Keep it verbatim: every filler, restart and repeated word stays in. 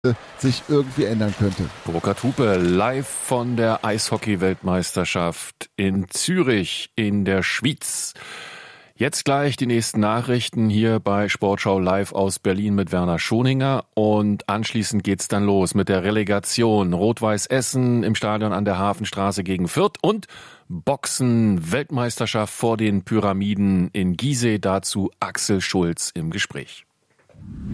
sich irgendwie ändern könnte. Burkhard Hupe live von der Eishockey-Weltmeisterschaft in Zürich in der Schweiz. Jetzt gleich die nächsten Nachrichten hier bei Sportschau live aus Berlin mit Werner Schoninger und anschließend geht's dann los mit der Relegation Rot-Weiß Essen im Stadion an der Hafenstraße gegen Fürth und Boxen Weltmeisterschaft vor den Pyramiden in Gizeh. Dazu Axel Schulz im Gespräch.